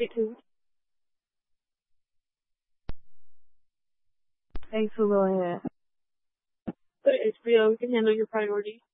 Stay tuned. Thanks for going in. But HBO, we can handle your priority.